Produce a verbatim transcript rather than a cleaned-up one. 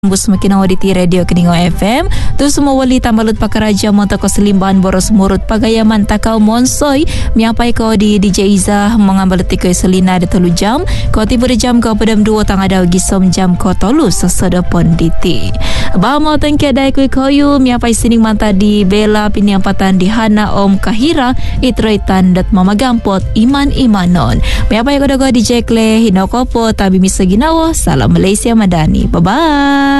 Bus semakin awal di radio Keningo F M. Tu semua wali tambalut pakaraja monta ko selimban boros murut pagayaman takau monsoi miapai ko di D J Izzah mengambil tiko selina de telu jam. Ko tiba de jam ko pedam dua tang ada gisom jam ko tolu sesoda pon diti. Ba mau tengke dai ku koyu miapai sining manta di bela piniampatan di Hana Om Kahira itroi tandat mama gampot iman imanon. Miapai ko dago D J Kle hinokopo tabi misaginawo salam Malaysia Madani. Bye bye.